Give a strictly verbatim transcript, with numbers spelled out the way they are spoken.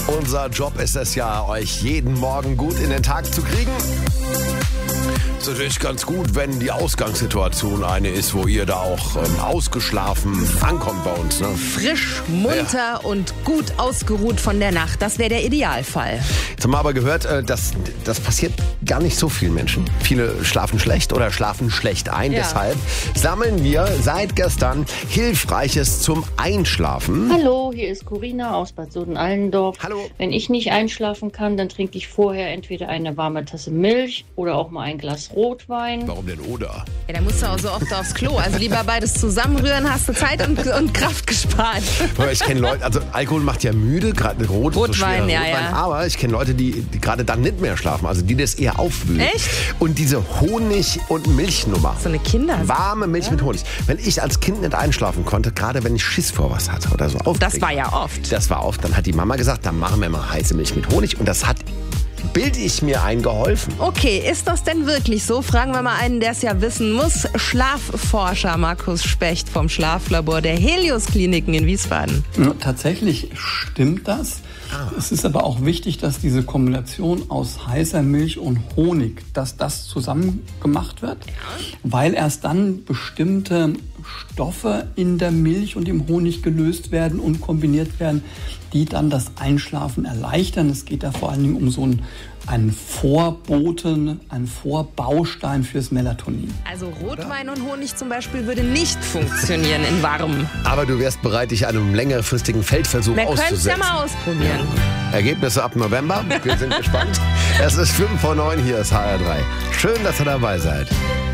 Unser Job ist es ja, euch jeden Morgen gut in den Tag zu kriegen. Ist natürlich ganz gut, wenn die Ausgangssituation eine ist, wo ihr da auch ähm, ausgeschlafen ankommt bei uns. Ne? Frisch, munter ja. und gut ausgeruht von der Nacht. Das wäre der Idealfall. Jetzt haben wir aber gehört, äh, dass das passiert gar nicht so vielen Menschen. Viele schlafen schlecht oder schlafen schlecht ein. Ja. Deshalb sammeln wir seit gestern Hilfreiches zum Einschlafen. Hallo, hier ist Corinna aus Bad Soden-Allendorf. Hallo. Wenn ich nicht einschlafen kann, dann trinke ich vorher entweder eine warme Tasse Milch oder auch mal ein Glas Rotwein. Warum denn oder? Ja, da musst du auch so oft aufs Klo. Also lieber beides zusammenrühren, hast du Zeit und, und Kraft gespart. Ich kenne Leute, also Alkohol macht ja müde, gerade Rot, Rotwein, so ja, Rotwein. ja. Aber ich kenne Leute, die, die gerade dann nicht mehr schlafen, also die das eher aufwühlen. Echt? Und diese Honig- und Milchnummer. So eine Kinder. Warme Milch ja. mit Honig. Wenn ich als Kind nicht einschlafen konnte, gerade wenn ich Schiss vor was hatte oder so aufgeregt. Das war ja oft. Das war oft. Dann hat die Mama gesagt, dann machen wir mal heiße Milch mit Honig. Und das hat, bilde ich mir ein, geholfen. Okay, ist das denn wirklich so? Fragen wir mal einen, der es ja wissen muss. Schlafforscher Markus Specht vom Schlaflabor der Helios Kliniken in Wiesbaden. Ja, tatsächlich stimmt das. Ah. Es ist aber auch wichtig, dass diese Kombination aus heißer Milch und Honig, dass das zusammen gemacht wird, ja. weil erst dann bestimmte Stoffe in der Milch und im Honig gelöst werden und kombiniert werden, die dann das Einschlafen erleichtern. Es geht da vor allen Dingen um so einen, einen Vorboten, einen Vorbaustein fürs Melatonin. Also Rotwein und Honig zum Beispiel würde nicht funktionieren in warm. Aber du wärst bereit, dich einem längerfristigen Feldversuch Wir auszusetzen. Wir können es ja mal ausprobieren. Ja. Ergebnisse ab November. Wir sind gespannt. Es ist fünf vor neun, hier ist H R drei. Schön, dass ihr dabei seid.